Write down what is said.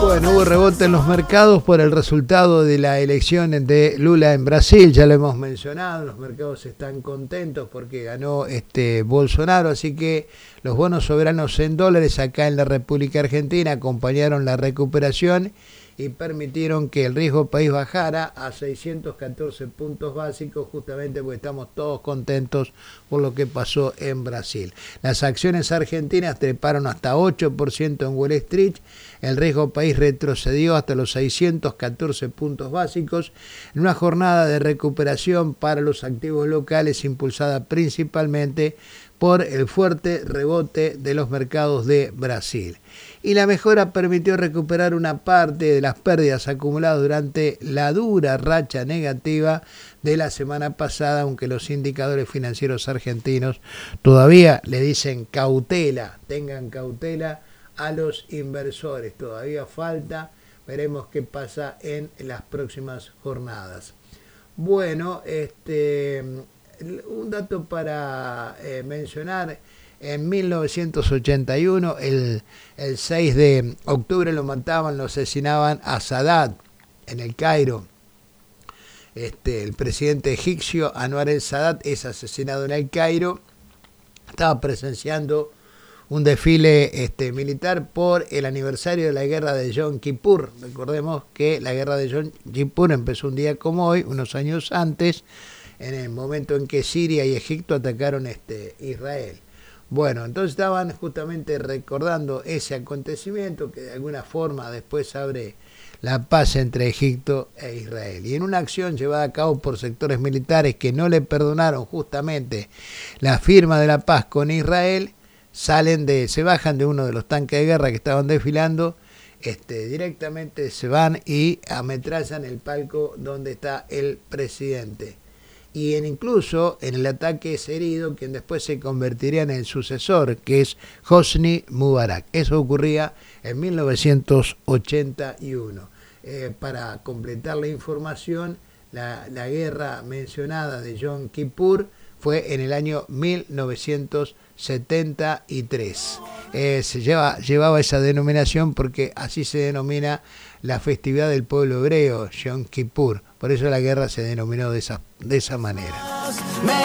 Bueno, hubo rebote en los mercados por el resultado de la elección de Lula en Brasil, ya lo hemos mencionado, los mercados están contentos porque ganó Bolsonaro, así que los bonos soberanos en dólares acá en la República Argentina acompañaron la recuperación y permitieron que el riesgo país bajara a 614 puntos básicos, justamente porque estamos todos contentos por lo que pasó en Brasil. Las acciones argentinas treparon hasta 8% en Wall Street, el riesgo país retrocedió hasta los 614 puntos básicos, en una jornada de recuperación para los activos locales impulsada principalmente por el fuerte rebote de los mercados de Brasil. Y la mejora permitió recuperar una parte de las pérdidas acumuladas durante la dura racha negativa de la semana pasada, aunque los indicadores financieros argentinos todavía le dicen cautela, tengan cautela a los inversores, todavía falta, veremos qué pasa en las próximas jornadas. Bueno, un dato para mencionar: en 1981, el 6 de octubre lo mataban, lo asesinaban a Sadat en el Cairo. El presidente egipcio Anwar el-Sadat es asesinado en el Cairo. Estaba presenciando un desfile militar por el aniversario de la guerra de Yom Kippur. Recordemos que la guerra de Yom Kippur empezó un día como hoy, unos años antes, en el momento en que Siria y Egipto atacaron Israel. Bueno, entonces estaban justamente recordando ese acontecimiento que de alguna forma después abre la paz entre Egipto e Israel. Y en una acción llevada a cabo por sectores militares que no le perdonaron justamente la firma de la paz con Israel, se bajan de uno de los tanques de guerra que estaban desfilando, directamente se van y ametrallan el palco donde está el presidente. Y incluso en el ataque es herido quien después se convertiría en el sucesor, que es Hosni Mubarak. Eso ocurría en 1981. Para completar la información, la guerra mencionada de Yom Kippur fue en el año 1973. Llevaba esa denominación porque así se denomina la festividad del pueblo hebreo, Yom Kippur. Por eso la guerra se denominó de esa manera.